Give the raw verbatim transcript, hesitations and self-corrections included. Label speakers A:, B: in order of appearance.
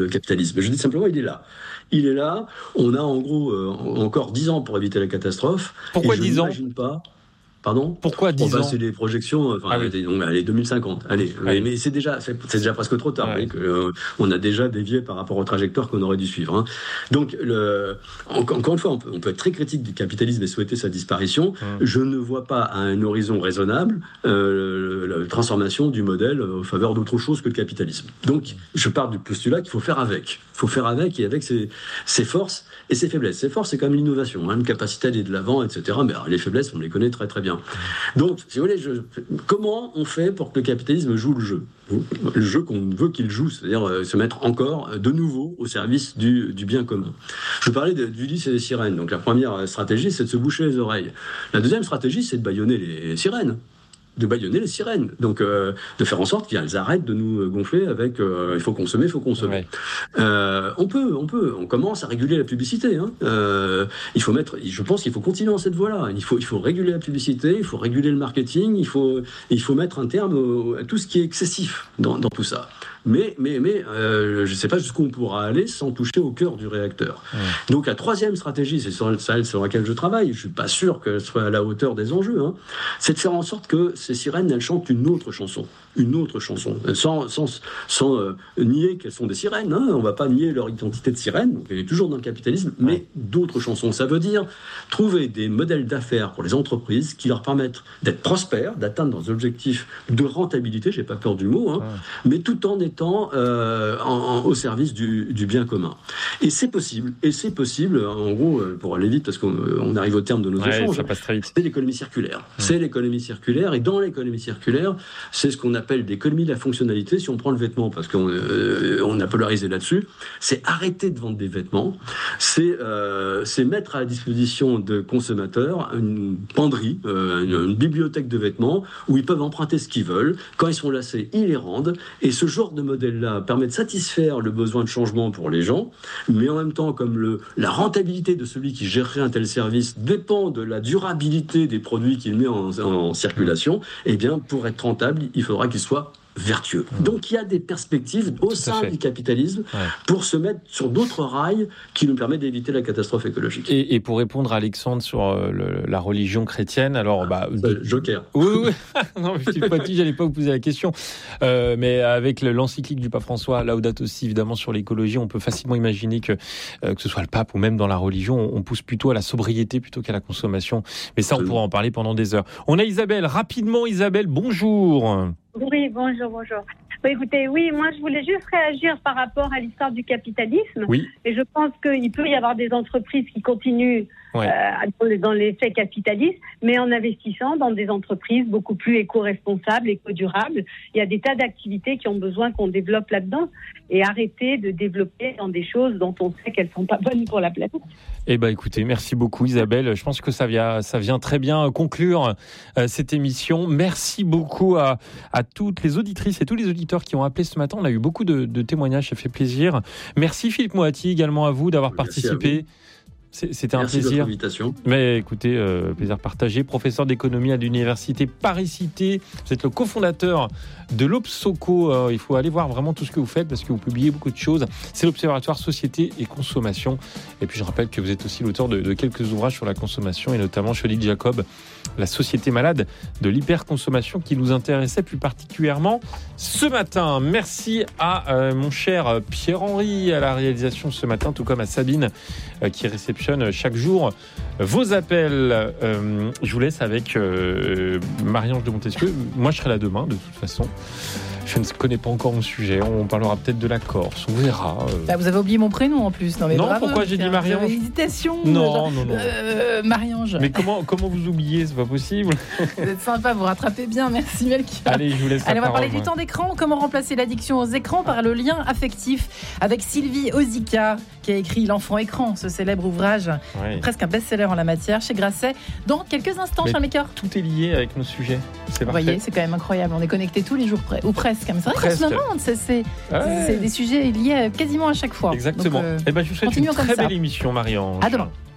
A: le capitalisme. Je dis simplement, il est là. Il est là. On a en gros euh, encore dix ans pour éviter la catastrophe.
B: Pourquoi
A: et je
B: dix ans ?
A: n'imagine pas. Pardon ?
B: Pourquoi dix
A: bon, bah,
B: ans ?
A: C'est des projections, enfin,
B: ah oui.
A: donc, allez, deux mille cinquante. Allez,
B: allez.
A: Mais, mais c'est déjà, c'est, c'est déjà presque trop tard.
B: Ouais.
A: Que, euh, on a déjà dévié par rapport aux trajectoires qu'on aurait dû suivre. Hein. Donc, le, encore, encore une fois, on peut, on peut être très critique du capitalisme et souhaiter sa disparition. Mmh. Je ne vois pas à un horizon raisonnable euh, la, la transformation du modèle en faveur d'autre chose que le capitalisme. Donc, je pars du postulat qu'il faut faire avec. Il faut faire avec et avec ses, ses forces et ses faiblesses. Ses forces, c'est quand même l'innovation, hein, une capacité à aller de l'avant, et cetera. Mais alors, les faiblesses, on les connaît très très bien. Donc, si vous voulez, je, comment on fait pour que le capitalisme joue le jeu ? Le jeu qu'on veut qu'il joue, c'est-à-dire euh, se mettre encore de nouveau au service du, du bien commun. Je parlais de, d'Ulysse et des sirènes. Donc la première stratégie, c'est de se boucher les oreilles. La deuxième stratégie, c'est de bâillonner les sirènes. de bâillonner les sirènes, donc euh, de faire en sorte qu'elles arrêtent de nous gonfler avec euh, il faut consommer, il faut consommer. Ouais. Euh, on peut, on peut, on commence à réguler la publicité. Hein. Euh, il faut mettre, je pense qu'il faut continuer dans cette voie-là. Il faut, il faut réguler la publicité, il faut réguler le marketing, il faut, il faut mettre un terme au, à tout ce qui est excessif dans, dans tout ça. Mais, mais, mais euh, je ne sais pas jusqu'où on pourra aller sans toucher au cœur du réacteur. Ouais. Donc la troisième stratégie, c'est sur celle sur laquelle je travaille, je ne suis pas sûr qu'elle soit à la hauteur des enjeux, hein, c'est de faire en sorte que ces sirènes, elles chantent une autre chanson. Une autre chanson, sans, sans, sans euh, nier qu'elles sont des sirènes. Hein, on ne va pas nier leur identité de sirène, donc elle est toujours dans le capitalisme, mais ouais. d'autres chansons. Ça veut dire trouver des modèles d'affaires pour les entreprises qui leur permettent d'être prospères, d'atteindre leurs objectifs de rentabilité, je n'ai pas peur du mot, hein, ouais. mais tout en étant euh, en, en, au service du, du bien commun. Et c'est possible, et c'est possible, en gros, pour aller vite, parce qu'on on arrive au terme de nos ouais, échanges,
B: ça passe très vite.
A: C'est l'économie circulaire. Ouais. C'est l'économie circulaire, et dans l'économie circulaire, c'est ce qu'on appelle l'économie de la fonctionnalité. Si on prend le vêtement, parce qu'on euh, on a polarisé là-dessus, c'est arrêter de vendre des vêtements, c'est, euh, c'est mettre à la disposition de consommateurs une penderie, euh, une, une bibliothèque de vêtements, où ils peuvent emprunter ce qu'ils veulent. Quand ils sont lassés, ils les rendent, et ce genre de modèle-là permet de satisfaire le besoin de changement pour les gens, mais en même temps, comme le, la rentabilité de celui qui gérerait un tel service dépend de la durabilité des produits qu'il met en, en circulation, eh bien, pour être rentable, il faudra qu'il soit vertueux. Mmh. Donc il y a des perspectives au Tout sein du capitalisme ouais. pour se mettre sur d'autres rails qui nous permettent d'éviter la catastrophe écologique.
B: Et, et pour répondre à Alexandre sur euh, le, la religion chrétienne, alors...
A: Ah,
B: bah,
A: de... Joker.
B: Oui, oui. non, je ne pas dit, j'allais pas vous poser la question. Euh, mais avec l'encyclique du pape François, Laudato Si, évidemment, sur l'écologie, on peut facilement imaginer que, euh, que ce soit le pape ou même dans la religion, on, on pousse plutôt à la sobriété plutôt qu'à la consommation. Mais ça, Absolument. On pourra en parler pendant des heures. On a Isabelle. Rapidement, Isabelle, bonjour.
C: Oui, bonjour, bonjour. Bah, écoutez, oui, moi je voulais juste réagir par rapport à l'histoire du capitalisme.
B: Oui.
C: Et je pense qu'il peut y avoir des entreprises qui continuent ouais. euh, dans l'effet capitaliste, mais en investissant dans des entreprises beaucoup plus éco-responsables, éco-durables. Il y a des tas d'activités qui ont besoin qu'on développe là-dedans et arrêter de développer dans des choses dont on sait qu'elles ne sont pas bonnes pour la planète.
B: Eh ben, écoutez, merci beaucoup Isabelle. Je pense que ça vient, ça vient très bien conclure euh, cette émission. Merci beaucoup à, à toutes les auditrices et tous les auditeurs qui ont appelé ce matin. On a eu beaucoup de, de témoignages, ça fait plaisir. Merci Philippe Moati également à vous d'avoir
A: merci
B: participé. C'était un
A: Merci
B: plaisir.
A: De votre invitation.
B: Mais écoutez, euh, plaisir partagé. Professeur d'économie à l'université Paris-Cité. Vous êtes le cofondateur de l'Obsoco. Euh, il faut aller voir vraiment tout ce que vous faites parce que vous publiez beaucoup de choses. C'est l'Observatoire Société et Consommation. Et puis je rappelle que vous êtes aussi l'auteur de, de quelques ouvrages sur la consommation et notamment chez Odile Jacob, la société malade de l'hyperconsommation qui nous intéressait plus particulièrement ce matin. Merci à euh, mon cher Pierre-Henri à la réalisation ce matin, tout comme à Sabine euh, qui réceptionne chaque jour vos appels. Euh, je vous laisse avec euh, Marie-Ange de Montesquieu. Moi, je serai là demain, de toute façon. Je ne connais pas encore mon sujet. On parlera peut-être de la Corse. On verra.
D: Bah, vous avez oublié mon prénom en plus. Non, mais
B: non
D: bravo,
B: pourquoi j'ai dit Marie-Ange ?
D: Hésitation.
B: Non,
D: genre,
B: non, non.
D: Euh, Marie-Ange.
B: Mais comment, comment vous oubliez ? C'est pas possible.
D: Vous êtes sympa, vous rattrapez bien. Merci Melchior.
B: Allez, je vous laisse la
D: Allez, on va
B: parole,
D: parler
B: moi.
D: du temps d'écran. Comment remplacer l'addiction aux écrans par le lien affectif avec Sylvie Ozika, qui a écrit L'enfant écran, ce célèbre ouvrage, ouais. presque un best-seller en la matière chez Grasset. Dans quelques instants, cher Melchior.
B: Tout est lié avec nos sujets. C'est
D: vous
B: parfait.
D: voyez, c'est quand même incroyable. On est connectés tous les jours, ou presque. C'est vrai
B: presque.
D: qu'en ce moment, c'est, c'est, ouais. c'est des sujets liés quasiment à chaque fois.
B: Exactement.
D: Donc, euh,
B: eh ben, je vous souhaite une très belle émission, Marie-Ange.
D: À demain.